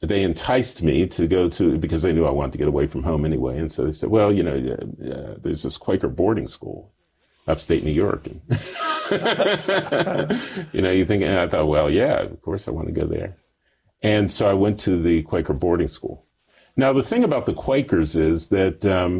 they enticed me to go to, because they knew I wanted to get away from home anyway. And so they said, well, there's this Quaker boarding school, upstate New York. And you think, and I thought, well, yeah, of course I want to go there. And so I went to the Quaker boarding school. Now, the thing about the Quakers is that,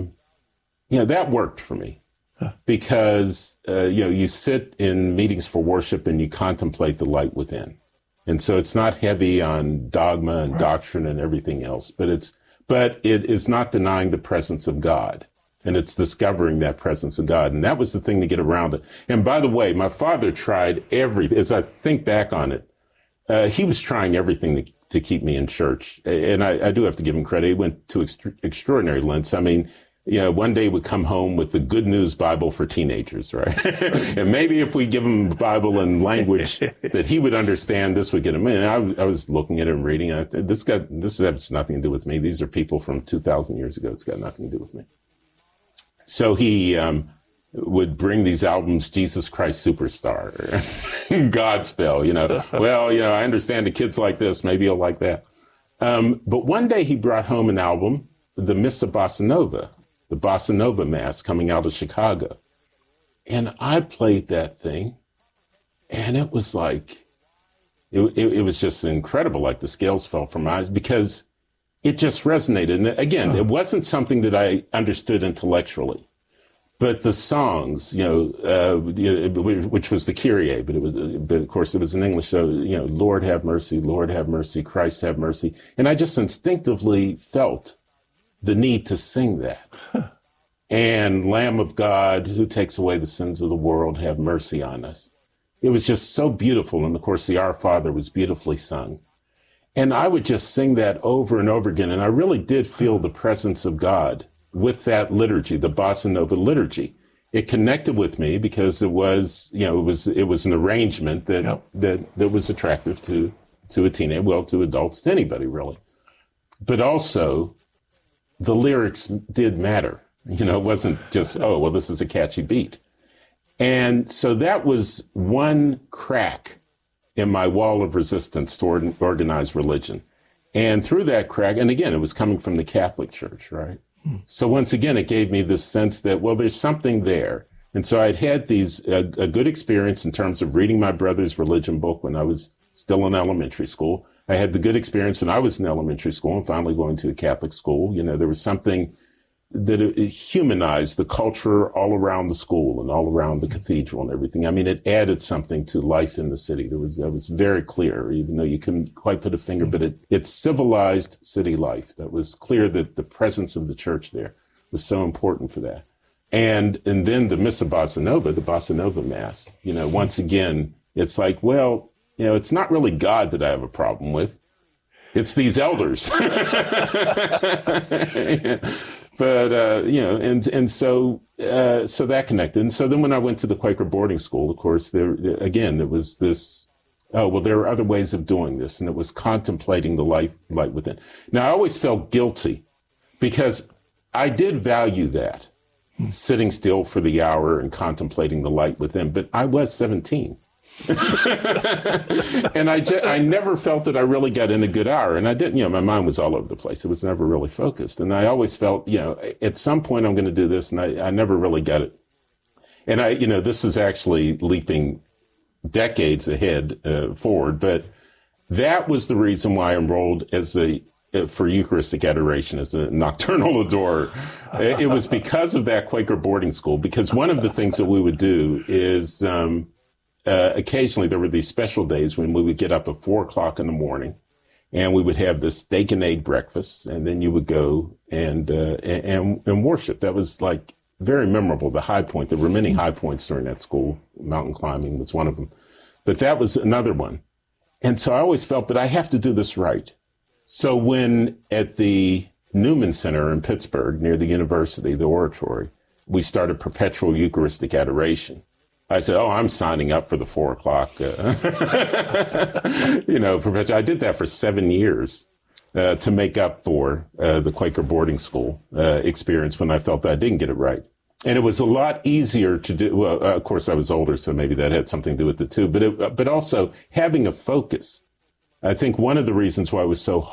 that worked for me because, you sit in meetings for worship and you contemplate the light within. And so it's not heavy on dogma and doctrine and everything else, but it is not denying the presence of God. And it's discovering that presence of God. And that was the thing to get around it. And by the way, my father tried everything. As I think back on it, he was trying everything to keep me in church. And I do have to give him credit. He went to extraordinary lengths. I mean, one day he would come home with the Good News Bible for teenagers, right? And maybe if we give him the Bible in language that he would understand, this would get him in. I was looking at it and reading it. This has nothing to do with me. These are people from 2,000 years ago. It's got nothing to do with me. So he would bring these albums, Jesus Christ Superstar, Godspell, Well, I understand the kids like this. Maybe you'll like that. But one day he brought home an album, the Missa Bossa Nova, the Bossa Nova Mass coming out of Chicago. And I played that thing, and it was like, it was just incredible, like the scales fell from my eyes, because it just resonated. And again, it wasn't something that I understood intellectually, but the songs, which was the Kyrie, but of course it was in English. So, Lord have mercy, Christ have mercy. And I just instinctively felt the need to sing that. And Lamb of God, who takes away the sins of the world, have mercy on us. It was just so beautiful. And of course, the Our Father was beautifully sung. And I would just sing that over and over again. And I really did feel the presence of God with that liturgy, the Bossa Nova liturgy. It connected with me because it was an arrangement that was attractive to a teenager, well, to adults, to anybody really. But also the lyrics did matter. It wasn't just, this is a catchy beat. And so that was one crack in my wall of resistance toward organized religion. And through that crack, and again, it was coming from the Catholic Church, right? So once again, it gave me this sense that, well, there's something there. And so I'd had a good experience in terms of reading my brother's religion book when I was still in elementary school. I had the good experience when I was in elementary school and finally going to a Catholic school. There was something that it humanized the culture all around the school and all around the cathedral and everything. I mean, it added something to life in the city. That was very clear, even though you couldn't quite put a finger, but it civilized city life. That was clear that the presence of the church there was so important for that. And then the Missa Bossa Nova, the Bossa Nova Mass, once again, it's like, well, it's not really God that I have a problem with. It's these elders. But, so that connected. And so then when I went to the Quaker boarding school, of course, there was this, there are other ways of doing this. And it was contemplating the light within. Now, I always felt guilty because I did value that, sitting still for the hour and contemplating the light within. But I was 17. And I never felt that I really got in a good hour. And I didn't, my mind was all over the place. It was never really focused. And I always felt, at some point I'm going to do this. And I never really got it. And this is actually leaping decades ahead, forward. But that was the reason why I enrolled for Eucharistic adoration as a nocturnal adorer. It was because of that Quaker boarding school, because one of the things that we would do is, occasionally there were these special days when we would get up at 4:00 in the morning and we would have this steak and egg breakfast. And then you would go and worship. That was like very memorable. The high point, there were many high points during that school. Mountain climbing was one of them, but that was another one. And so I always felt that I have to do this right. So when at the Newman Center in Pittsburgh, near the university, the oratory, we started perpetual Eucharistic adoration. I said, I'm signing up for the 4:00, perpetual. I did that for 7 years to make up for the Quaker boarding school experience when I felt that I didn't get it right. And it was a lot easier to do. Well, of course, I was older, so maybe that had something to do with it too. But also having a focus. I think one of the reasons why it was so